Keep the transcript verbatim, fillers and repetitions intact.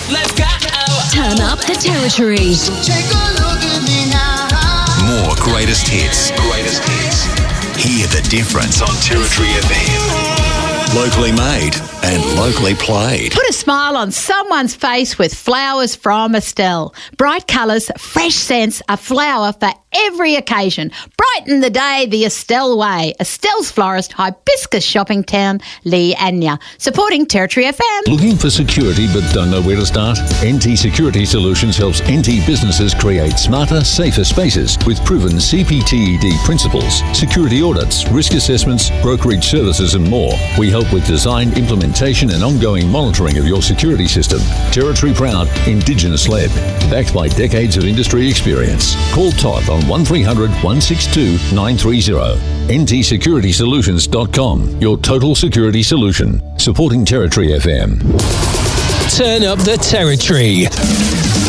Let's go. Turn up the territory. More greatest hits. Greatest hits. Hear the difference on Territory F M. Locally made and locally played. Put a smile on someone's face with flowers from Estelle. Bright colours, fresh scents, a flower for every occasion. Brighten the day the Estelle way. Estelle's Florist, Hibiscus Shopping Town, Lee Anya. Supporting Territory F M. Looking for security but don't know where to start? N T Security Solutions helps N T businesses create smarter, safer spaces with proven C P T E D principles, security audits, risk assessments, brokerage services and more. We help with design, implementation and ongoing monitoring of your security system. Territory proud, Indigenous led. Backed by decades of industry experience. Call Todd on one three hundred, one six two, nine three zero. N T security solutions dot com. Your total security solution. Supporting Territory F M. Turn up the territory.